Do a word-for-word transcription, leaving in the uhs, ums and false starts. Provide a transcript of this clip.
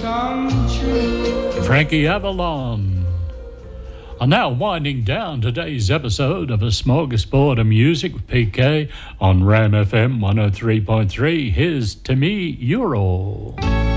some tree. Frankie Avalon. And now winding down today's episode of A Smorgasbord of Music with P K on Ram F M one oh three point three. Here's To Me, You're All.